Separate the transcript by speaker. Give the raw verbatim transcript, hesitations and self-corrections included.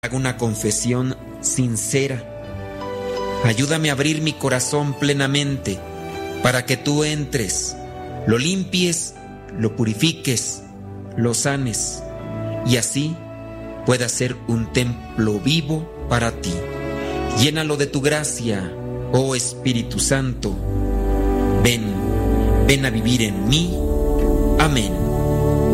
Speaker 1: Hago una confesión sincera. Ayúdame a abrir mi corazón plenamente para que tú entres, lo limpies, lo purifiques, lo sanes y así pueda ser un templo vivo para ti. Llénalo de tu gracia, oh Espíritu Santo. Ven, ven a vivir en mí. Amén.